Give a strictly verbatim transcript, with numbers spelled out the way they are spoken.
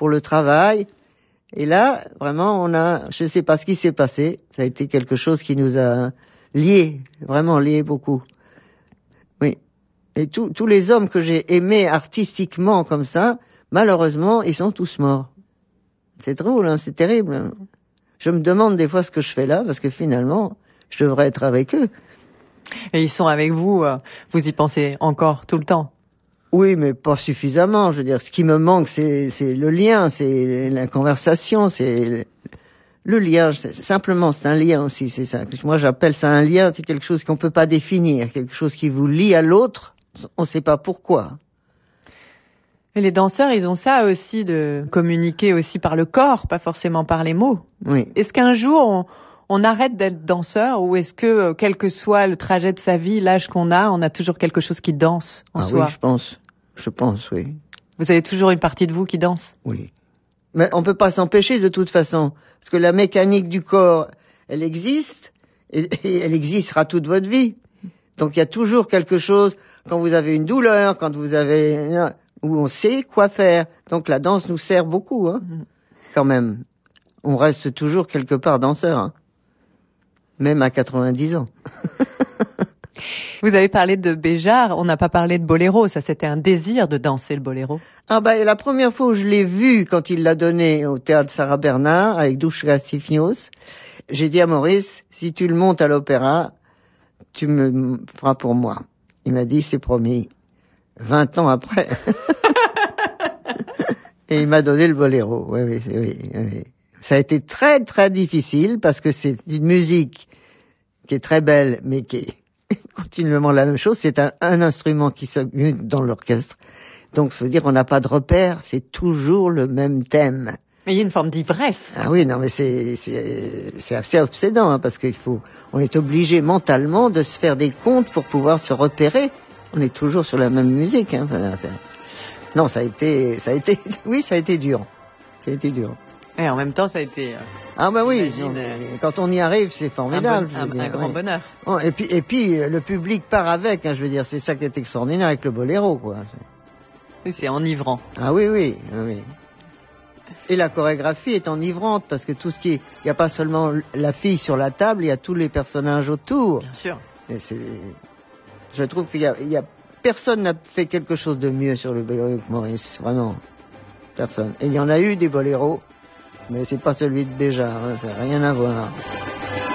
pour le travail. Et là, vraiment, on a, je ne sais pas ce qui s'est passé. Ça a été quelque chose qui nous a liés, vraiment liés beaucoup. Oui. Et tous, tous les hommes que j'ai aimés artistiquement comme ça, malheureusement, ils sont tous morts. C'est drôle, hein, c'est terrible. Hein. Je me demande des fois ce que je fais là, parce que finalement, je devrais être avec eux. Et ils sont avec vous, euh, vous y pensez encore tout le temps? Oui, mais pas suffisamment. Je veux dire, ce qui me manque, c'est, c'est le lien, c'est la conversation, c'est le lien. C'est, simplement, c'est un lien aussi, c'est ça. Moi, j'appelle ça un lien, c'est quelque chose qu'on peut pas définir, quelque chose qui vous lie à l'autre, on sait pas pourquoi. Et les danseurs, ils ont ça aussi de communiquer aussi par le corps, pas forcément par les mots. Oui. Est-ce qu'un jour, on, on arrête d'être danseur ou est-ce que, quel que soit le trajet de sa vie, l'âge qu'on a, on a toujours quelque chose qui danse en ah soi? Oui, je pense. Je pense, oui. Vous avez toujours une partie de vous qui danse? Oui. Mais on peut pas s'empêcher de toute façon. Parce que la mécanique du corps, elle existe et, et elle existera toute votre vie. Donc il y a toujours quelque chose, quand vous avez une douleur, quand vous avez... où on sait quoi faire. Donc la danse nous sert beaucoup, hein, quand même. On reste toujours quelque part danseur, hein. Même à quatre-vingt-dix ans. Vous avez parlé de Béjart, on n'a pas parlé de boléro, ça c'était un désir de danser le boléro. Ah bah la première fois où je l'ai vu, quand il l'a donné au théâtre Sarah Bernard, avec Dushka Sifnios, j'ai dit à Maurice, si tu le montes à l'opéra, tu me feras pour moi. Il m'a dit, c'est promis. Vingt ans après. Et il m'a donné le boléro. Oui, oui, oui, oui. Ça a été très, très difficile parce que c'est une musique qui est très belle, mais qui est continuellement la même chose. C'est un, un instrument qui s'augmente dans l'orchestre. Donc, je veux dire, on n'a pas de repère. C'est toujours le même thème. Mais il y a une forme d'ivresse. Ah oui, non, mais c'est, c'est, c'est assez obsédant, hein, parce qu'il faut, on est obligé mentalement de se faire des comptes pour pouvoir se repérer. On est toujours sur la même musique, hein. Non, ça a été, ça a été, oui, ça a été dur. Ça a été dur. Et en même temps, ça a été... Euh, ah ben oui, on, quand on y arrive, c'est formidable. Un, bon, un, un grand oui. bonheur. Oh, et puis, et puis, le public part avec, hein, je veux dire, c'est ça qui est extraordinaire avec le boléro, quoi. Oui, c'est enivrant. Ah oui, oui, oui. Et la chorégraphie est enivrante, parce que tout ce qui est, il n'y a pas seulement la fille sur la table, il y a tous les personnages autour. Bien sûr. Et c'est, je trouve qu'il y a, il y a, personne n'a fait quelque chose de mieux sur le boléro que Maurice, vraiment. Personne. Et il y en a eu des boléros, mais c'est pas celui de Béjart, hein, ça n'a rien à voir.